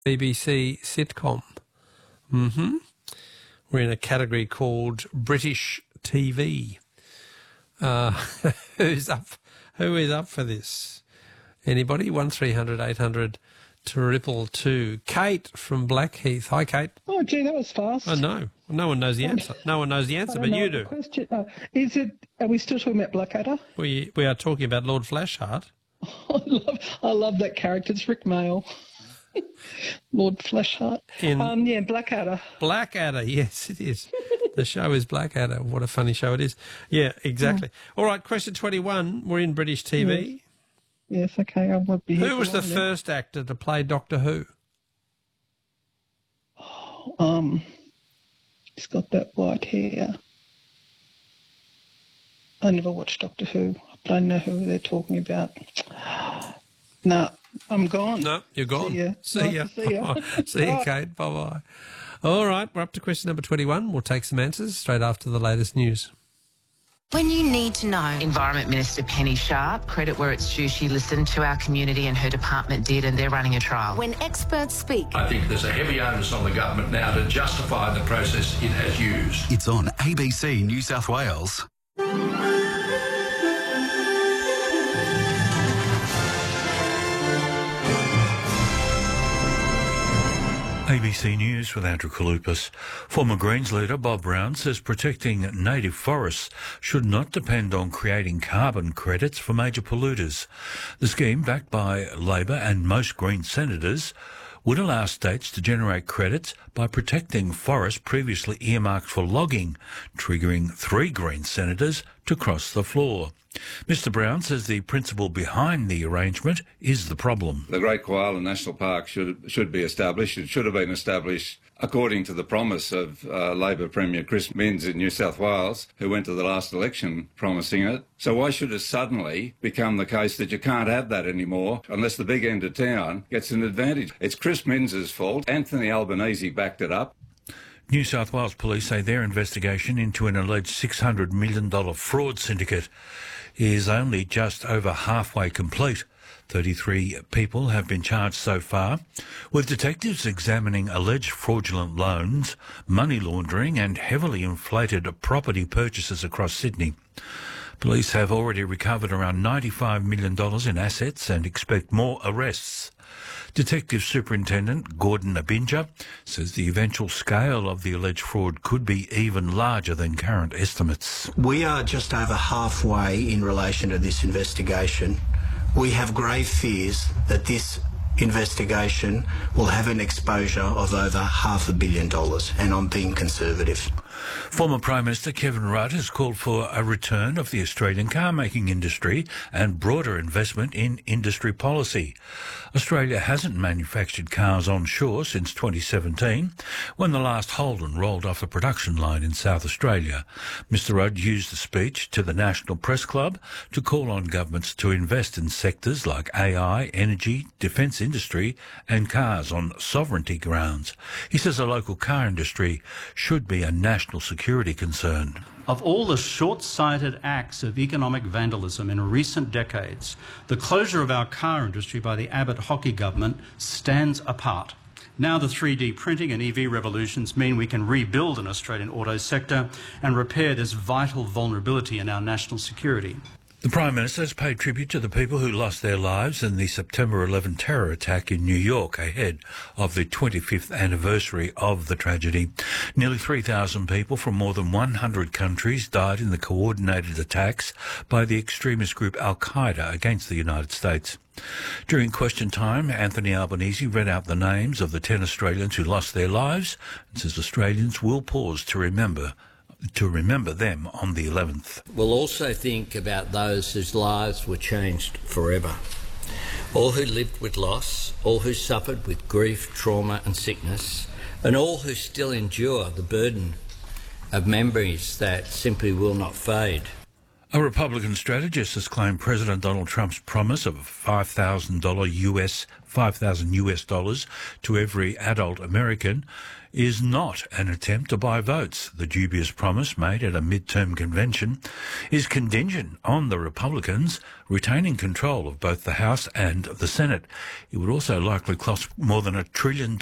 BBC sitcom. We're in a category called British TV. Who is up for this? Anybody? 1300 800 222. Kate from Blackheath. Hi, Kate. Oh, gee, that was fast. Oh, no. No one knows the answer. No one knows the answer, but you do. Question. Are we still talking about Blackadder? We are talking about Lord Flashheart. I love that character. It's Rick Mail. Lord Flashheart. Blackadder. Blackadder, yes, it is. The show is Blackadder. What a funny show it is. Yeah, exactly. All right, question 21. We're in British TV. Yes, okay. I won't be here. Who was the first actor to play Doctor Who? He's got that white hair. I never watched Doctor Who. I don't know who they're talking about. No, I'm gone. No, you're gone. See ya. See you, Kate. Bye-bye. All right, we're up to question number 21. We'll take some answers straight after the latest news. When you need to know. Environment Minister Penny Sharp, credit where it's due, she listened to our community and her department did, and they're running a trial. When experts speak. I think there's a heavy onus on the government now to justify the process it has used. It's on ABC New South Wales. ABC News with Andrew Kalupas. Former Greens leader Bob Brown says protecting native forests should not depend on creating carbon credits for major polluters. The scheme, backed by Labor and most Green senators, would allow states to generate credits by protecting forests previously earmarked for logging, triggering 3 Green senators to cross the floor. Mr Brown says the principle behind the arrangement is the problem. The Great Koala National Park should be established. It should have been established according to the promise of Labor Premier Chris Minns in New South Wales, who went to the last election promising it. So why should it suddenly become the case that you can't have that anymore unless the big end of town gets an advantage? It's Chris Minns' fault. Anthony Albanese backed it up. New South Wales police say their investigation into an alleged $600 million fraud syndicate is only just over halfway complete. 33 people have been charged so far, with detectives examining alleged fraudulent loans, money laundering and heavily inflated property purchases across Sydney. Police have already recovered around $95 million in assets and expect more arrests. Detective Superintendent Gordon Abinja says the eventual scale of the alleged fraud could be even larger than current estimates. We are just over halfway in relation to this investigation. We have grave fears that this investigation will have an exposure of over $500 million, and I'm being conservative. Former Prime Minister Kevin Rudd has called for a return of the Australian car-making industry and broader investment in industry policy. Australia hasn't manufactured cars onshore since 2017, when the last Holden rolled off the production line in South Australia. Mr Rudd used the speech to the National Press Club to call on governments to invest in sectors like AI, energy, defence industry and cars on sovereignty grounds. He says the local car industry should be a national security concern. Of all the short-sighted acts of economic vandalism in recent decades, the closure of our car industry by the Abbott Hockey government stands apart. Now the 3D printing and EV revolutions mean we can rebuild an Australian auto sector and repair this vital vulnerability in our national security. The Prime Minister has paid tribute to the people who lost their lives in the September 11 terror attack in New York ahead of the 25th anniversary of the tragedy. Nearly 3,000 people from more than 100 countries died in the coordinated attacks by the extremist group Al-Qaeda against the United States. During question time, Anthony Albanese read out the names of the 10 Australians who lost their lives and says Australians will pause to remember them on the 11th. We'll also think about those whose lives were changed forever. All who lived with loss, all who suffered with grief, trauma and sickness, and all who still endure the burden of memories that simply will not fade. A Republican strategist has claimed President Donald Trump's promise of $5,000 US to every adult American is not an attempt to buy votes. The dubious promise made at a midterm convention is contingent on the Republicans retaining control of both the House and the Senate. It would also likely cost more than $1 trillion